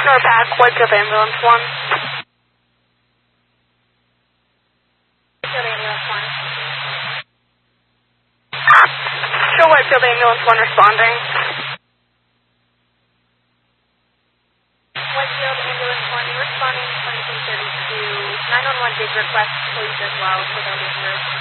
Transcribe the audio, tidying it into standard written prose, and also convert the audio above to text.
Norpac, Whitefield Ambulance 1. Whitefield Ambulance 1. Show Whitefield Ambulance 1 responding. Whitefield Ambulance 1 responding to 2332. 911 did request police as well for those injured.